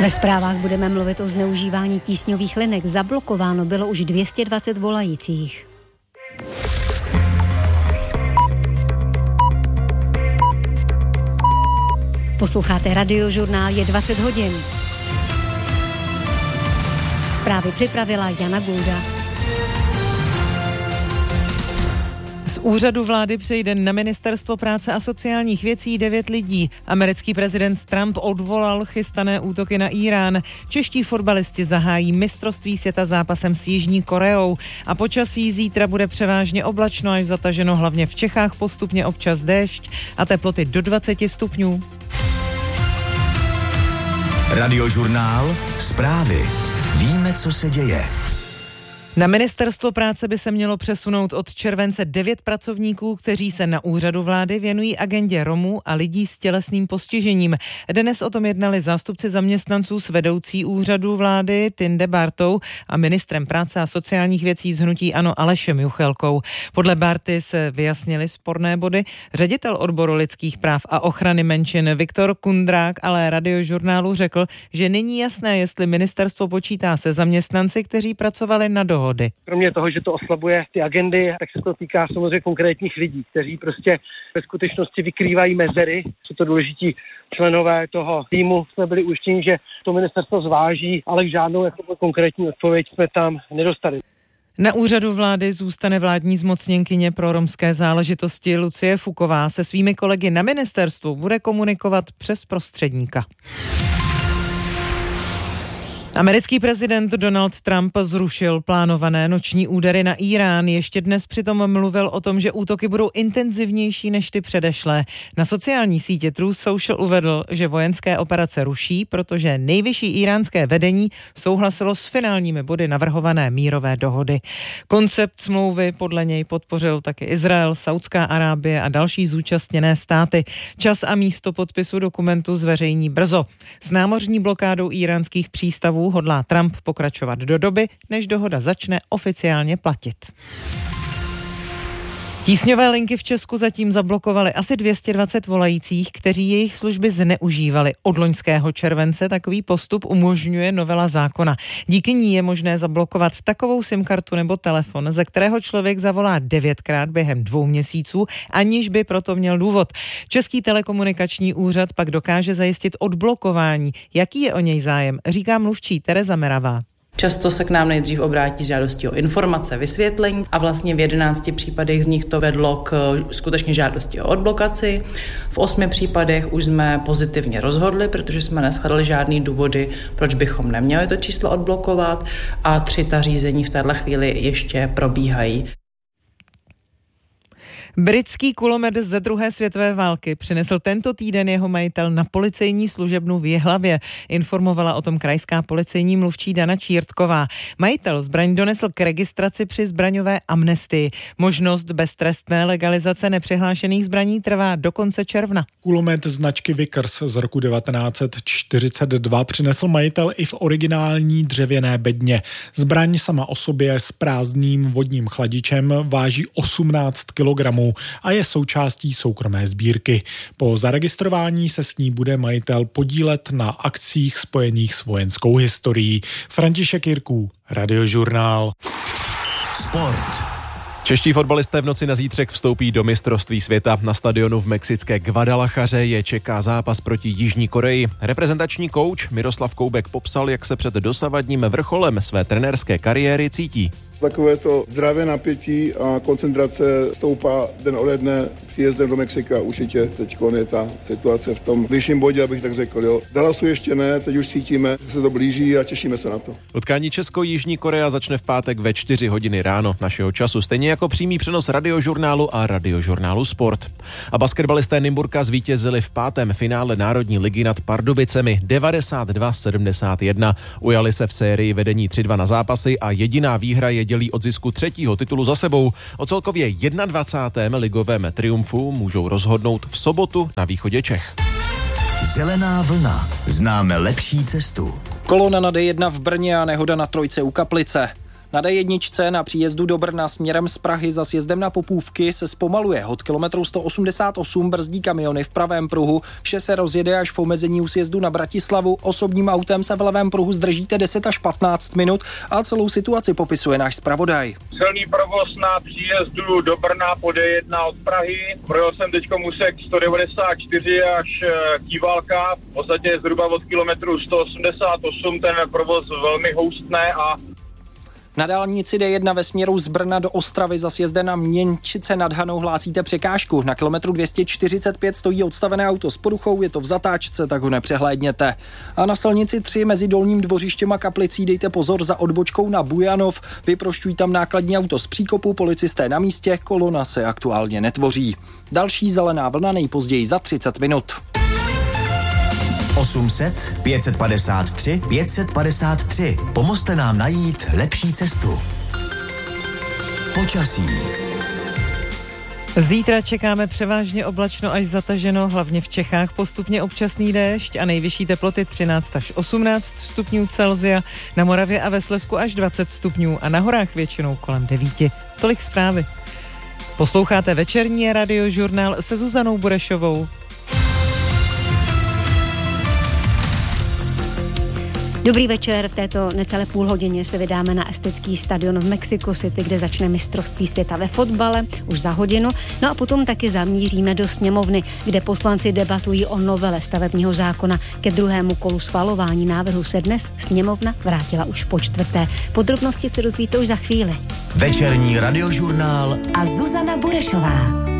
Ve zprávách budeme mluvit o zneužívání tísňových linek. Zablokováno bylo už 220 volajících. Posloucháte Radiožurnál, je 20 hodin. Zprávy připravila Jana Gulda. Z úřadu vlády přejde na Ministerstvo práce a sociálních věcí 9 lidí. Americký prezident Trump odvolal chystané útoky na Irán. Čeští fotbalisti zahájí mistrovství světa zápasem s Jižní Koreou. A počasí zítra bude převážně oblačno až zataženo, hlavně v Čechách postupně občas déšť a teploty do 20 stupňů. Radiožurnál, zprávy. Víme, co se děje. Na Ministerstvo práce by se mělo přesunout od července 9 pracovníků, kteří se na úřadu vlády věnují agendě Romů a lidí s tělesným postižením. Dnes o tom jednali zástupci zaměstnanců s vedoucí úřadu vlády Tinde Bartou a ministrem práce a sociálních věcí z hnutí ANO Alešem Juchelkou. Podle Barty se vyjasnily sporné body. Ředitel odboru lidských práv a ochrany menšin Viktor Kundrák ale Radiožurnálu řekl, že není jasné, jestli ministerstvo počítá se zaměstnanci, kteří pracovali na dohodě. Kromě toho, že to oslabuje ty agendy, tak se to týká samozřejmě konkrétních lidí, kteří prostě ve skutečnosti vykrývají mezery. Jsou to důležití členové toho týmu. Jsme byli ujištěni, že to ministerstvo zváží, ale žádnou konkrétní odpověď jsme tam nedostali. Na úřadu vlády zůstane vládní zmocněnkyně pro romské záležitosti Lucie Fuková. Se svými kolegy na ministerstvu bude komunikovat přes prostředníka. Americký prezident Donald Trump zrušil plánované noční údery na Irán. Ještě dnes přitom mluvil o tom, že útoky budou intenzivnější než ty předešlé. Na sociální sítě Truth Social uvedl, že vojenské operace ruší, protože nejvyšší íránské vedení souhlasilo s finálními body navrhované mírové dohody. Koncept smlouvy podle něj podpořil také Izrael, Saudská Arábie a další zúčastněné státy. Čas a místo podpisu dokumentu zveřejní brzo. S námořní blokádou íránských přístavů hodlá Trump pokračovat do doby, než dohoda začne oficiálně platit. Tísňové linky v Česku zatím zablokovaly asi 220 volajících, kteří jejich služby zneužívali. Od loňského července takový postup umožňuje novela zákona. Díky ní je možné zablokovat takovou SIM-kartu nebo telefon, ze kterého člověk zavolá 9krát během 2 měsíců, aniž by proto měl důvod. Český telekomunikační úřad pak dokáže zajistit odblokování. Jaký je o něj zájem, říká mluvčí Tereza Meravá. Často se k nám nejdřív obrátí s žádostí o informace, vysvětlení a vlastně v 11 případech z nich to vedlo k skutečně žádosti o odblokaci. V 8 případech už jsme pozitivně rozhodli, protože jsme neshledali žádný důvody, proč bychom neměli to číslo odblokovat, a 3 ta řízení v této chvíli ještě probíhají. Britský kulomet ze 2. světové války přinesl tento týden jeho majitel na policejní služebnu v Jihlavě. Informovala o tom krajská policejní mluvčí Dana Čírtková. Majitel zbraň donesl k registraci při zbraňové amnestii. Možnost beztrestné legalizace nepřihlášených zbraní trvá do konce června. Kulomet značky Vickers z roku 1942 přinesl majitel i v originální dřevěné bedně. Zbraň sama o sobě s prázdným vodním chladičem váží 18 kg a je součástí soukromé sbírky. Po zaregistrování se s ní bude majitel podílet na akcích spojených s vojenskou historií. František Jirků, Radiožurnál. Sport. Čeští fotbalisté v noci na zítřek vstoupí do mistrovství světa. Na stadionu v mexické Guadalajaře je čeká zápas proti Jižní Koreji. Reprezentační kouč Miroslav Koubek popsal, jak se před dosavadním vrcholem své trenérské kariéry cítí. Takové to zdravé napětí a koncentrace stoupá den ode dne příjezdem do Mexika. Určitě teď je ta situace v tom vyšším bodě, abych tak řekl. Jo. Dallasu ještě ne, teď už cítíme, že se to blíží a těšíme se na to. Utkání Česko-Jižní Korea začne v pátek ve 4 hodiny ráno našeho času, stejně jako přímý přenos Radiožurnálu a Radiožurnálu Sport. A basketbalisté Nymburka zvítězili v 5. finále Národní ligy nad Pardubicemi 92-71. Ujali se v sérii vedení 3-2 na zápasy a jediná výhra je dělí od zisku 3. titulu za sebou. O celkově 21. ligovém triumfu můžou rozhodnout v sobotu na východě Čech. Zelená vlna. Známe lepší cestu. Kolona na D1 v Brně a nehoda na Trojce u Kaplice. Na D1 na příjezdu do Brna směrem z Prahy za sjezdem na Popůvky se zpomaluje. Od kilometru 188 brzdí kamiony v pravém pruhu. Vše se rozjede až v omezení u sjezdu na Bratislavu. Osobním autem se v levém pruhu zdržíte 10 až 15 minut a celou situaci popisuje náš zpravodaj. Silný provoz na příjezdu do Brna po D1 od Prahy. Projel jsem teď úsek 194 až Kývalka. V podstatě zhruba od kilometru 188 ten provoz velmi houstné a na dálnici D1 ve směru z Brna do Ostravy za sjezdem na Měnčice nad Hanou hlásíte překážku. Na kilometru 245 stojí odstavené auto s poruchou, je to v zatáčce, tak ho nepřehlédněte. A na silnici 3 mezi Dolním Dvořištěm a Kaplicí dejte pozor za odbočkou na Bujanov. Vyprošťují tam nákladní auto z příkopu, policisté na místě, kolona se aktuálně netvoří. Další zelená vlna nejpozději za 30 minut. 800 553 553. Pomozte nám najít lepší cestu. Počasí. Zítra čekáme převážně oblačno až zataženo, hlavně v Čechách postupně občasný déšť a nejvyšší teploty 13 až 18 stupňů Celsia, na Moravě a ve Slezsku až 20 stupňů a na horách většinou kolem 9. Tolik zprávy. Posloucháte večerní radiožurnál se Zuzanou Burešovou. Dobrý večer, v této necelé půl hodině se vydáme na estecký stadion v Mexico City, kde začne mistrovství světa ve fotbale už za hodinu. No a potom taky zamíříme do sněmovny, kde poslanci debatují o novele stavebního zákona. Ke druhému kolu schvalování návrhu se dnes sněmovna vrátila už po čtvrté. Podrobnosti se dozvíte už za chvíli. Večerní radiožurnál a Zuzana Burešová.